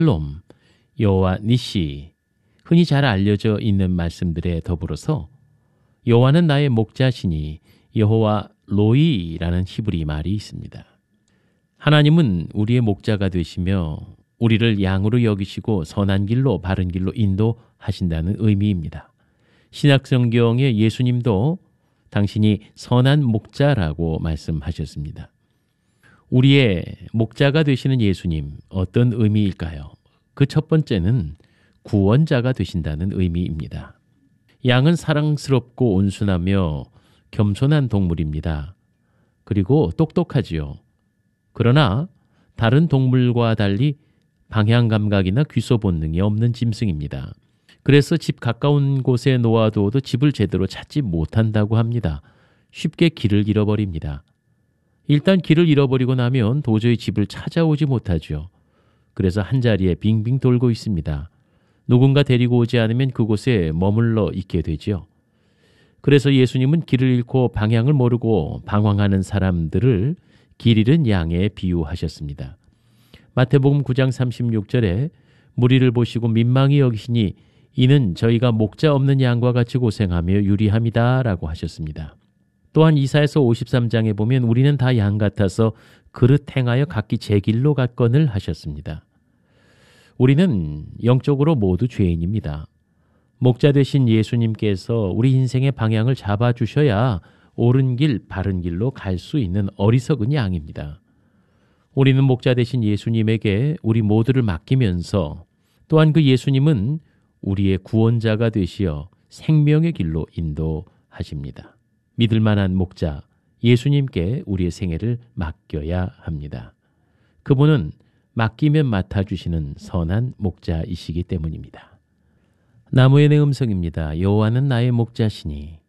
샬롬, 여호와 니시, 흔히 잘 알려져 있는 말씀들에 더불어서 여호와는 나의 목자시니 여호와 로이라는 히브리 말이 있습니다. 하나님은 우리의 목자가 되시며 우리를 양으로 여기시고 선한 길로 바른 길로 인도하신다는 의미입니다. 신약성경에 예수님도 당신이 선한 목자라고 말씀하셨습니다. 우리의 목자가 되시는 예수님, 어떤 의미일까요? 그 첫 번째는 구원자가 되신다는 의미입니다. 양은 사랑스럽고 온순하며 겸손한 동물입니다. 그리고 똑똑하지요. 그러나 다른 동물과 달리 방향 감각이나 귀소 본능이 없는 짐승입니다. 그래서 집 가까운 곳에 놓아두어도 집을 제대로 찾지 못한다고 합니다. 쉽게 길을 잃어버립니다. 일단 길을 잃어버리고 나면 도저히 집을 찾아오지 못하죠. 그래서 한자리에 빙빙 돌고 있습니다. 누군가 데리고 오지 않으면 그곳에 머물러 있게 되죠. 그래서 예수님은 길을 잃고 방향을 모르고 방황하는 사람들을 길 잃은 양에 비유하셨습니다. 마태복음 9장 36절에 무리를 보시고 민망히 여기시니 이는 저희가 목자 없는 양과 같이 고생하며 유리함이다 라고 하셨습니다. 또한 이사야서 53장에 보면 우리는 다 양 같아서 그릇 행하여 각기 제 길로 갔거늘 하셨습니다. 우리는 영적으로 모두 죄인입니다. 목자 되신 예수님께서 우리 인생의 방향을 잡아주셔야 옳은 길, 바른 길로 갈 수 있는 어리석은 양입니다. 우리는 목자 되신 예수님에게 우리 모두를 맡기면서 또한 그 예수님은 우리의 구원자가 되시어 생명의 길로 인도하십니다. 믿을 만한 목자, 예수님께 우리의 생애를 맡겨야 합니다. 그분은 맡기면 맡아주시는 선한 목자이시기 때문입니다. 나무의 내 음성입니다. 여호와는 나의 목자시니